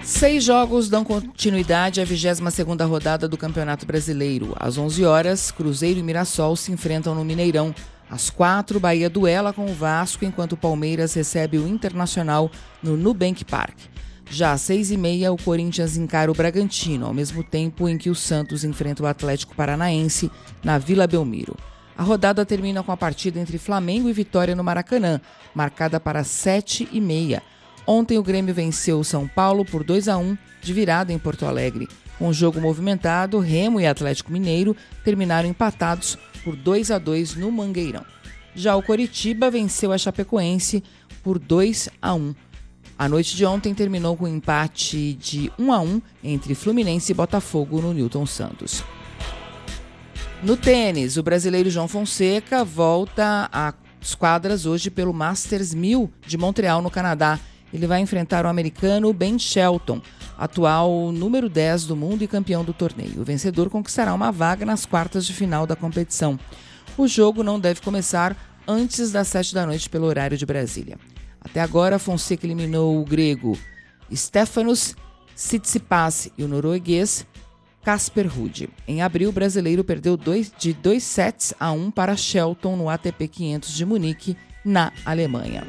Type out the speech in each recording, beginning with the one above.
6 jogos dão continuidade à 22ª rodada do Campeonato Brasileiro. Às 11 horas, Cruzeiro e Mirassol se enfrentam no Mineirão. Às 4, Bahia duela com o Vasco, enquanto o Palmeiras recebe o Internacional no Nubank Park. Já às 6h30, o Corinthians encara o Bragantino, ao mesmo tempo em que o Santos enfrenta o Atlético Paranaense na Vila Belmiro. A rodada termina com a partida entre Flamengo e Vitória no Maracanã, marcada para 7h30. Ontem o Grêmio venceu o São Paulo por 2-1 de virada em Porto Alegre. Com o jogo movimentado, Remo e Atlético Mineiro terminaram empatados por 2-2 no Mangueirão. Já o Coritiba venceu a Chapecoense por 2-1. A noite de ontem terminou com um empate de 1-1 entre Fluminense e Botafogo no Newton Santos. No tênis, o brasileiro João Fonseca volta às quadras hoje pelo Masters 1000 de Montreal, no Canadá. Ele vai enfrentar o americano Ben Shelton, atual número 10 do mundo e campeão do torneio. O vencedor conquistará uma vaga nas quartas de final da competição. O jogo não deve começar antes das 7h pelo horário de Brasília. Até agora, Fonseca eliminou o grego Stefanos Tsitsipas e o norueguês Casper Ruud. Em abril, o brasileiro perdeu de 2-1 para Shelton no ATP 500 de Munique, na Alemanha.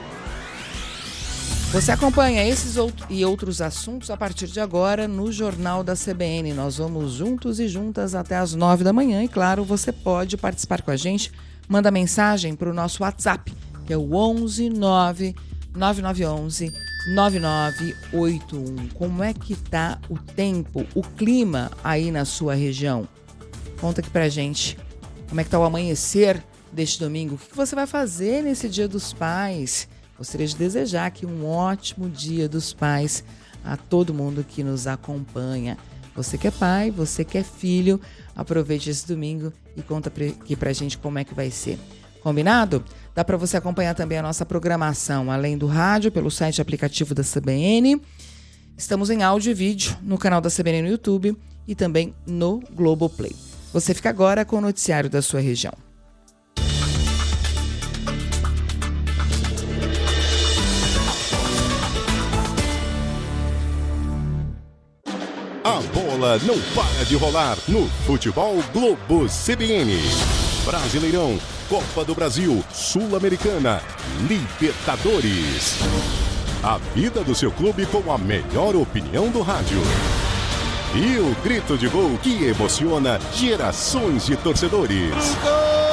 Você acompanha esses e outros assuntos a partir de agora no Jornal da CBN. Nós vamos juntos e juntas até as 9h. E, claro, você pode participar com a gente. Manda mensagem para o nosso WhatsApp, que é o 11 9 9911 9981. Como é que tá o tempo, o clima aí na sua região? Conta aqui pra gente. Como é que tá o amanhecer deste domingo? O que você vai fazer nesse Dia dos Pais? Gostaria de desejar aqui um ótimo Dia dos Pais a todo mundo que nos acompanha. Você que é pai, você que é filho, aproveite esse domingo e conta aqui pra gente como é que vai ser. Combinado? Dá para você acompanhar também a nossa programação, além do rádio, pelo site e aplicativo da CBN. Estamos em áudio e vídeo no canal da CBN no YouTube e também no Globoplay. Você fica agora com o noticiário da sua região. A bola não para de rolar no Futebol Globo CBN. Brasileirão, Copa do Brasil, Sul-Americana, Libertadores. A vida do seu clube com a melhor opinião do rádio. E o grito de gol que emociona gerações de torcedores. Gol!